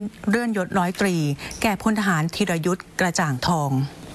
เลื่อนยศร้อยตรีแก่พลทหารธีรยุทธกระจ่างทอง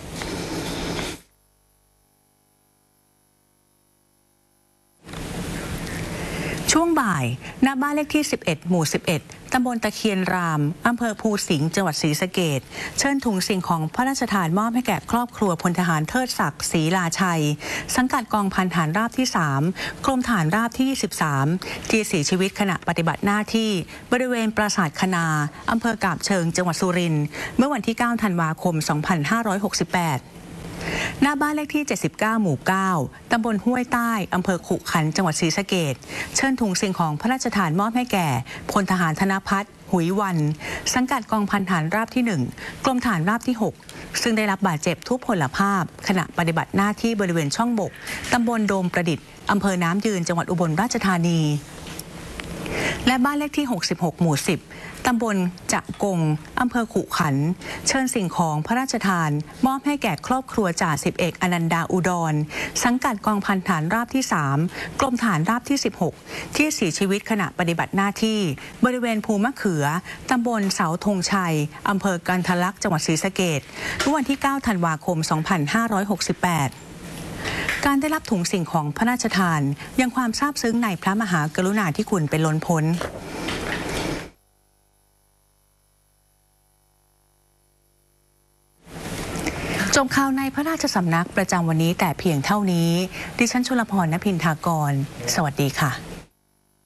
ช่วงบ่ายหน้าบ้านเลขที่11หมู่11ตำบลตะเคียนรามอำเภอภูสิงห์จังหวัดศรีสะเกษเชิญถุงสิ่งของพระราชทานมอบให้แก่ครอบครัวพลทหารเทิดศักดิ์ศรีลาชัยสังกัดกองพันฐานราบที่3กรมฐานราบที่23ที่เสียชีวิตขณะปฏิบัติหน้าที่บริเวณปราสาทคณาอำเภอกาบเชิงจังหวัดสุรินทร์เมื่อวันที่9ธันวาคม2568หน้าบ้านเลขที่79หมู่9ตำบลห้วยใต้อำเภอขุขันธ์จังหวัดศรีสะเกษเชิญถุงสิ่งของพระราชทานมอบให้แก่พลทหารธนภัทรหุยวันสังกัดกองพันฐานราบที่1กรมฐานราบที่6ซึ่งได้รับบาดเจ็บทุพพลภาพขณะปฏิบัติหน้าที่บริเวณช่องบกตำบลโดมประดิษฐ์อำเภอน้ำยืนจังหวัดอุบลราชธานีและบ้านเลขที่66หมู่10ตำบลจะกงอำเภอขุขันธ์เชิญสิ่งของพระราชทานมอบให้แก่ครอบครัวจ่าสิบเอกอนันดาอุดรสังกัดกองพันฐานราบที่3กรมฐานราบที่16ที่เสียชีวิตขณะปฏิบัติหน้าที่บริเวณภูมะเขือตำบลเสาธงชัยอำเภอกันทะลักจังหวัดศรีสะเกษเมื่อวันที่9ธันวาคม2568การได้รับถุงสิ่งของพระราชทานยังความซาบซึ้งในพระมหากรุณาธิคุณเป็นล้นพ้นจบข่าวในพระราชสำนักประจำวันนี้แต่เพียงเท่านี้ดิฉันชลพร ณ พินทากรสวัสดีค่ะ